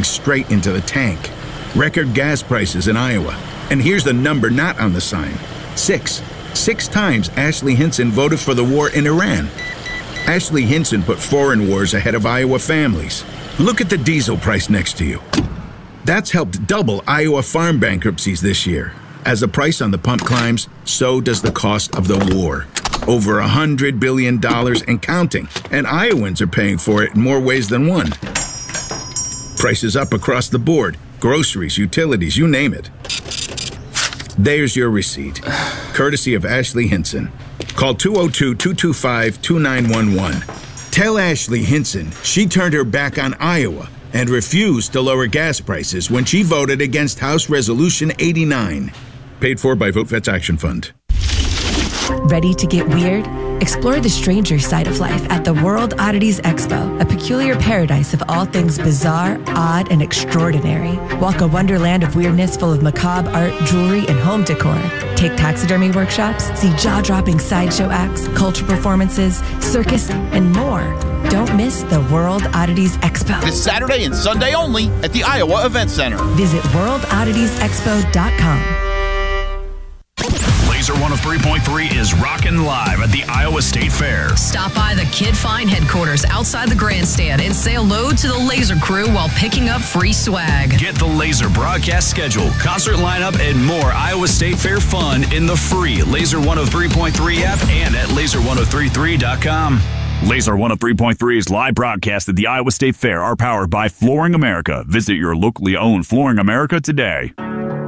going straight into the tank. Record gas prices in Iowa. And here's the number not on the sign. 6. 6 times Ashley Hinson voted for the war in Iran. Ashley Hinson put foreign wars ahead of Iowa families. Look at the diesel price next to you. That's helped double Iowa farm bankruptcies this year. As the price on the pump climbs, so does the cost of the war. Over $100 billion and counting, and Iowans are paying for it in more ways than one. Prices up across the board. Groceries, utilities, you name it. There's your receipt, courtesy of Ashley Hinson. Call 202-225-2911. Tell Ashley Hinson she turned her back on Iowa and refused to lower gas prices when she voted against House Resolution 89. Paid for by Vote Vets Action Fund. Ready to get weird? Explore the stranger side of life at the World Oddities Expo, a peculiar paradise of all things bizarre, odd, and extraordinary. Walk a wonderland of weirdness full of macabre art, jewelry, and home decor. Take taxidermy workshops, see jaw-dropping sideshow acts, culture performances, circus, and more. Don't miss the World Oddities Expo. This Saturday and Sunday only at the Iowa Event Center. Visit worldodditiesexpo.com. Laser 103.3 is rocking live at the Iowa State Fair. Stop by the Kid Fine headquarters outside the grandstand and say hello to the Laser crew while picking up free swag. Get the Laser broadcast schedule, concert lineup, and more Iowa State Fair fun in the free Laser 103.3 app and at laser1033.com. Laser 103.3's live broadcast at the Iowa State Fair are powered by Flooring America. Visit your locally owned Flooring America today.